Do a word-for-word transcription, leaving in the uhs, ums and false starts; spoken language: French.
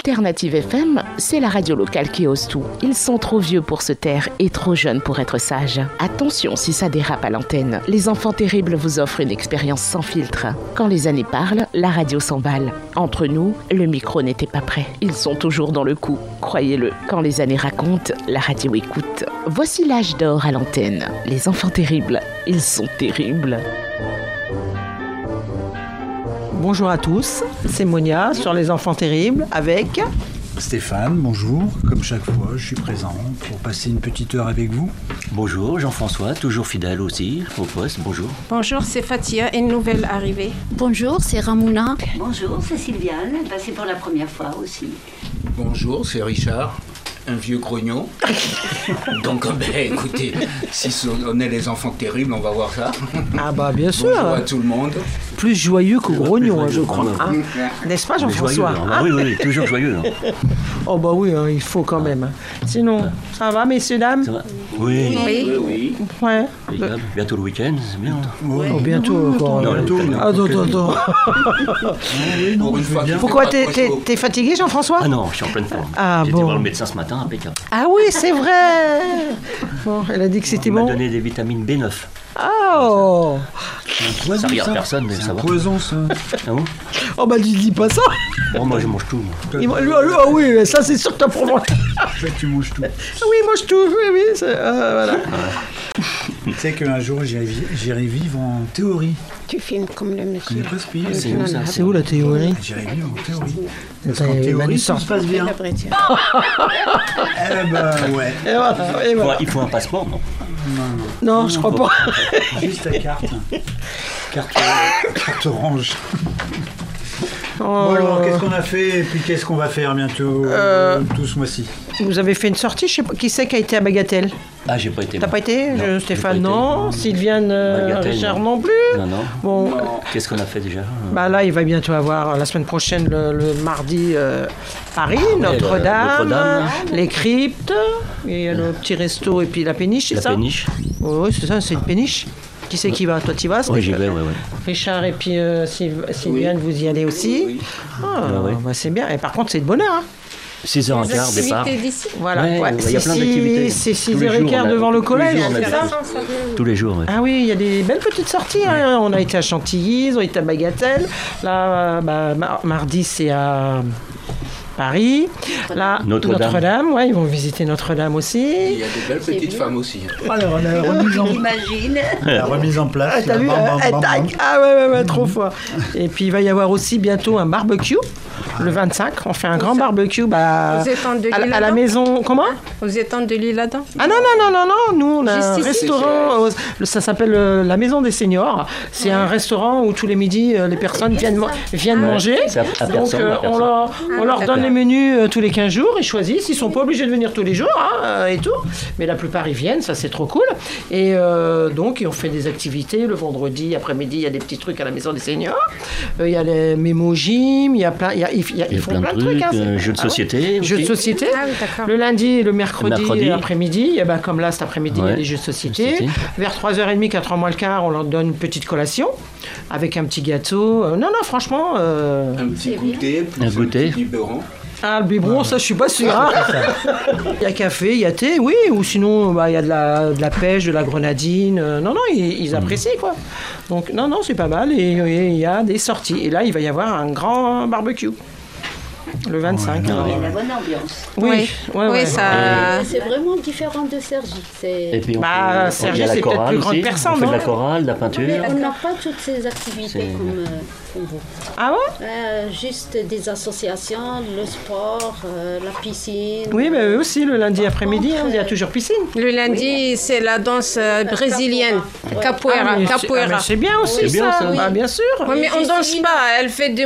Alternative F M, c'est la radio locale qui ose tout. Ils sont trop vieux pour se taire et trop jeunes pour être sages. Attention si ça dérape à l'antenne. Les enfants terribles vous offrent une expérience sans filtre. Quand les années parlent, la radio s'emballe. Entre nous, le micro n'était pas prêt. Ils sont toujours dans le coup. Croyez-le, quand les années racontent, la radio écoute. Voici l'âge d'or à l'antenne. Les enfants terribles, ils sont terribles. Bonjour à tous, c'est Monia sur Les Enfants Terribles avec... Stéphane, bonjour. Comme chaque fois, je suis présent pour passer une petite heure avec vous. Bonjour, Jean-François, toujours fidèle aussi au poste, bonjour. Bonjour, c'est Fatia, une nouvelle arrivée. Bonjour, c'est Ramona. Bonjour, c'est Sylviane, ben, c'est pour la première fois aussi. Bonjour, c'est Richard. Un vieux grognon. Donc, ben, écoutez, si on est les enfants terribles, on va voir ça. Ah bah bien sûr. Bonjour à tout le monde. Plus joyeux que grognon, hein, je crois. Ah, Hein N'est-ce pas, Jean-François? joyeux, hein. Oui, oui, oui, toujours joyeux. Hein. Oh bah oui, hein, il faut quand même. Hein. Sinon, ça va, messieurs, dames? Ça va? Oui. Oui, oui. Ouais. Impeccable. Bientôt le week-end, c'est bien. Oui. Oh, bientôt encore. Non, bientôt, non, Attends, attends, attends. oui, non, Pour une je vais fois bien. qu'il Pourquoi fait t'es, pas t'es, trop chaud. t'es fatigué, Jean-François? Ah non, je suis en pleine forme. Ah, J'ai bon. été voir le médecin ce matin, impeccable. Ah oui, c'est vrai. Bon, elle a dit que c'était Il m'a bon. donné des vitamines B neuf. Oh. Poison, Ça regarde personne, mais c'est ça un va. poison, ça. Ah bon? Oh bah tu dis pas ça. Bon, moi je mange tout. Moi. Il- Ah oui, mais ça c'est sûr que t'as pour moi. Toi, tu manges tout. Oui, mange tout. Oui, oui. c'est- euh, voilà. Tu sais qu'un jour, j'irai vi- j'irai vivre en théorie. Tu filmes comme le Je monsieur. connais pas ce pays. C'est où ça? C'est où la théorie? J'irai vivre en théorie. Parce Attends, qu'en il m'a théorie, dit tout ça. se passe bien. Eh ben, ouais. Et voilà, et Il faut, voilà. il faut un passeport, non? Non, je crois pas. Juste ta carte. Carte, carte orange. Oh. Bon alors, qu'est-ce qu'on a fait et puis qu'est-ce qu'on va faire bientôt Euh. tout ce mois-ci? Vous avez fait une sortie, je sais pas, qui c'est qui a été à Bagatelle? Ah, j'ai pas été. T'as moi. pas été? Non, Je- j'ai Stéphane, pas été. non. Sylviane, euh, Bagatelle, Richard, non. non plus. Non, non. Bon, Qu'est-ce qu'on a fait déjà? bah là, il va bientôt avoir, la semaine prochaine, le, le mardi, euh, Paris, ouais, Notre-Dame, le- Notre-Dame, les cryptes, et le petit resto, et puis la péniche, c'est La ça? péniche? Oui, c'est ça, c'est une péniche. Qui c'est qui va? Toi, tu y vas? Oui, j'y Stéphane? vais, ouais, ouais. Richard et puis euh, Syl- Sylviane, vous y allez aussi? Oui. Ah, Ah ouais. bah, c'est bien. Et par contre, c'est de bonheur, hein. six heures quinze, départ. Activités d'ici. Voilà, Ouais, ouais, ouais, il y a c'est plein six- d'activités. C'est Tous six les heures jours, quinze on a- devant le tous les collège, jours, on a c'est des- ça? Tous les jours, ouais. Ah oui, il y a des belles petites sorties. Hein. On a été à Chantilly, on a été à Bagatelle. Là, bah, mar- mardi, c'est à Paris. Là, Notre-Dame. Notre-Dame, ouais, ils vont visiter Notre-Dame Il aussi. y a des belles petites femmes aussi. Alors, la remise en, Imagine. la remise en place. Ah, t'as là, vu? bam, bam, Eh, bam, tac. bam. Ah ouais, ouais, ouais, trop fort. Et puis, il va y avoir aussi bientôt un barbecue. Le vingt-cinq, on fait un grand barbecue bah, Vous êtes en de à, la- à la l'île-Adam? maison. Comment? Vous êtes en de l'île-Adam? Ah non, non, non, non, non, nous on a Juste un ici. restaurant, euh, le- ça s'appelle euh, la Maison des Seniors. C'est un restaurant où tous les midis euh, les personnes viennent, ma- viennent manger. C'est à- à Donc personne, euh, à on personne. leur, on leur donne les menus euh, tous les quinze jours, ils choisissent, ils sont pas obligés de venir tous les jours hein, euh, et tout. Mais la plupart ils viennent, ça c'est trop cool. Et euh, donc on fait des activités, le vendredi après-midi il y a des petits trucs à la Maison des Seniors. Euh, Il y a les mémo gym, il y a plein, il y a, il y a- Il y ils a font plein de plein de trucs, trucs. hein, c'est- euh, jeux de Ah ouais. société. Jeux de aussi. société. Ah oui, d'accord. Le lundi et le mercredi, Le mercredi. après-midi, et ben comme là cet après-midi, il y a Ouais. des jeux de société. Société. Vers trois heures trente, quatre heures moins le quart, on leur donne une petite collation avec un petit gâteau. Euh, non, non, franchement. euh, Un petit goûter, plus Un goûter. petit biberon. Ah, le biberon, ça, je suis pas sûr. hein. Il y a café, il y a thé, oui, ou sinon, bah, il y a de la, de la pêche, de la grenadine. euh, non, non, ils, ils apprécient, quoi. Donc, non, non, c'est pas mal. Et et il y a des sorties. Et là, il va y avoir un grand barbecue. Le vingt-cinq. Il y hein. a la bonne ambiance. Oui, ouais, Oui, ouais. ça. C'est vraiment différent de Sergi. Et C'est... puis on Bah, fait, on- Sergi, il y a la c'est peut-être chorale plus grande aussi. personne, On fait de la non chorale, de la peinture. Mais on n'a pas toutes ces activités C'est- comme, euh, comme vous. Ah ouais? Euh, juste des associations, le sport, euh, la piscine. Oui, bah, eux aussi, le lundi après-midi, hein, il y a toujours piscine. Le lundi, c'est la danse euh, brésilienne. Ouais. Capoeira. Ah, mais c'est- ah, Capoeira. mais c'est bien aussi, C'est bien, ça. ça. Bah, bien sûr. Oui, mais on danse pas. Elle fait du